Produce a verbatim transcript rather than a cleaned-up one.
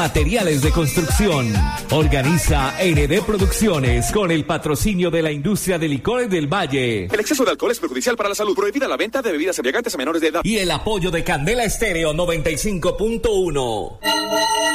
Materiales de construcción. Organiza N D Producciones con el patrocinio de la industria de licores del Valle. El exceso de alcohol es perjudicial para la salud. Prohibida la venta de bebidas embriagantes a menores de edad. Y el apoyo de Candela Estéreo noventa y cinco punto uno.